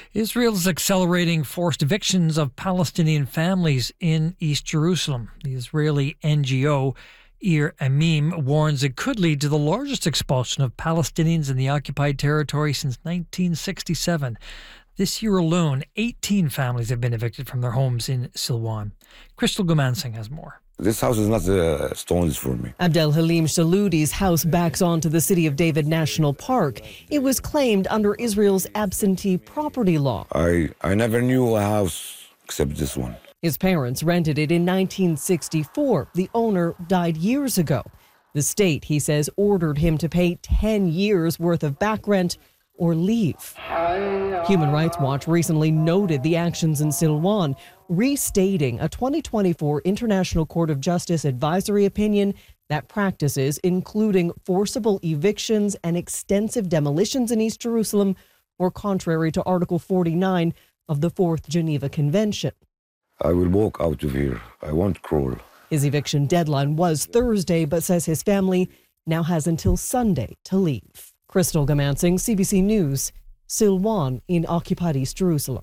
Israel's accelerating forced evictions of Palestinian families in East Jerusalem. The Israeli NGO Ir Amim warns it could lead to the largest expulsion of Palestinians in the occupied territory since 1967. This year alone, 18 families have been evicted from their homes in Silwan. Crystal Gumansing has more. This house is not stones for me. Abdel Halim Shaloudi's house backs onto the City of David National Park. It was claimed under Israel's absentee property law. I never knew a house except this one. His parents rented it in 1964. The owner died years ago. The state, he says, ordered him to pay 10 years worth of back rent or leave. Human Rights Watch recently noted the actions in Silwan, restating a 2024 International Court of Justice advisory opinion that practices, including forcible evictions and extensive demolitions in East Jerusalem, were contrary to Article 49 of the Fourth Geneva Convention. I will walk out of here. I won't crawl. His eviction deadline was Thursday, but says his family now has until Sunday to leave. Crystal Gumansing, CBC News, Silwan in occupied East Jerusalem.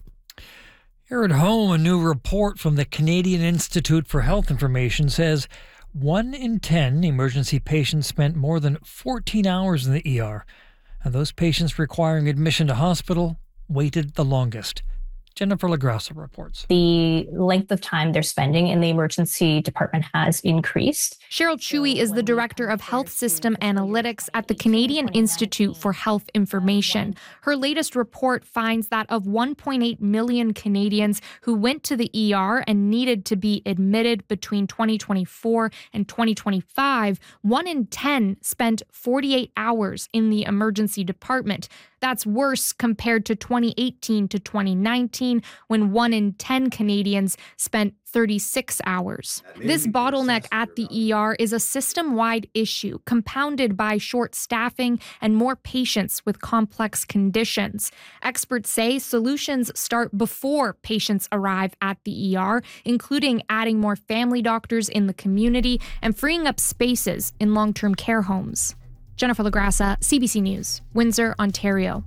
Here at home, a new report from the Canadian Institute for Health Information says 1 in 10 emergency patients spent more than 14 hours in the ER, and those patients requiring admission to hospital waited the longest. Jennifer LaGrassa reports. The length of time they're spending in the emergency department has increased. Cheryl Chewy is the Director of Health System Analytics at the Canadian Institute for Health Information. Her latest report finds that of 1.8 million Canadians who went to the ER and needed to be admitted between 2024 and 2025, 1 in 10 spent 48 hours in the emergency department. That's worse compared to 2018 to 2019, when 1 in 10 Canadians spent 36 hours. This bottleneck at the ER is a system-wide issue, compounded by short staffing and more patients with complex conditions. Experts say solutions start before patients arrive at the ER, including adding more family doctors in the community and freeing up spaces in long-term care homes. Jennifer LaGrassa, CBC News, Windsor, Ontario.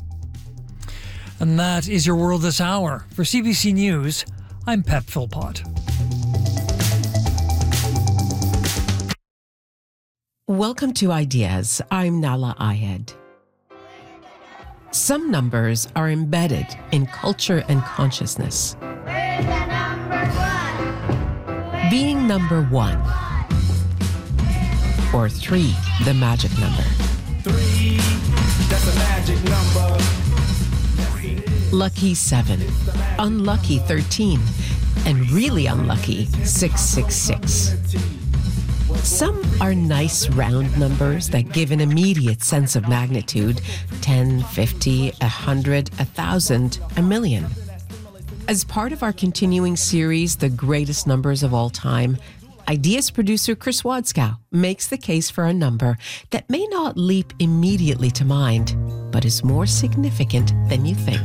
And that is your world this hour. For CBC News, I'm Pep Philpott. Welcome to Ideas. I'm Nala Ayed. Some numbers are embedded in culture and consciousness. Where's the number one? Being number one. Or 3, the magic number. 3, that's a magic number. Lucky 7, unlucky 13, and really unlucky 666. Some are nice round numbers that give an immediate sense of magnitude: 10, 50, 100, 1,000, 1,000,000. As part of our continuing series, The Greatest Numbers of All Time, Ideas producer Chris Wadskow makes the case for a number that may not leap immediately to mind, but is more significant than you think.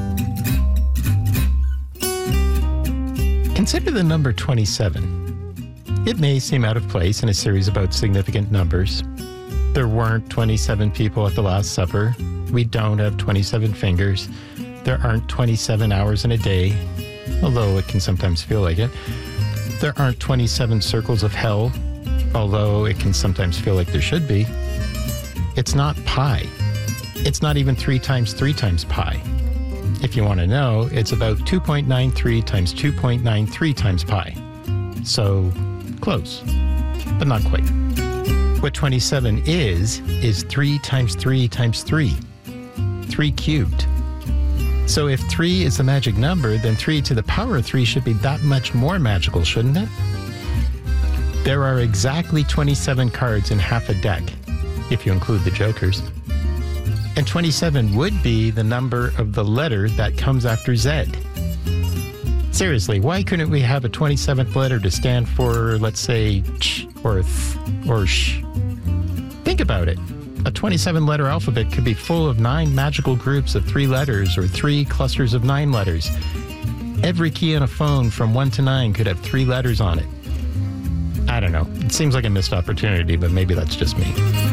Consider the number 27. It may seem out of place in a series about significant numbers. There weren't 27 people at the Last Supper. We don't have 27 fingers. There aren't 27 hours in a day, although it can sometimes feel like it. There aren't 27 circles of hell, although it can sometimes feel like there should be. It's not pi. It's not even 3 times 3 times pi. If you want to know, it's about 2.93 times 2.93 times pi. So, close, but not quite. What 27 is 3 times 3 times 3. 3 cubed. So if 3 is the magic number, then 3 to the power of 3 should be that much more magical, shouldn't it? There are exactly 27 cards in half a deck, if you include the jokers. And 27 would be the number of the letter that comes after Z. Seriously, why couldn't we have a 27th letter to stand for, let's say, ch or th or sh? Think about it. A 27-letter alphabet could be full of 9 magical groups of 3 letters or 3 clusters of 9 letters. Every key on a phone from 1 to 9 could have 3 letters on it. I don't know. It seems like a missed opportunity, but maybe that's just me.